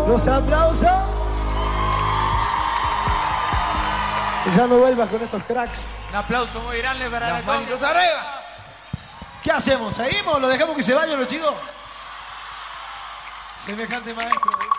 Los aplausos. Ya no vuelvas con estos cracks. Un aplauso muy grande para la manitos arriba. ¿Qué hacemos? ¿Seguimos? ¿Lo dejamos que se vayan los chicos? Semejante maestro.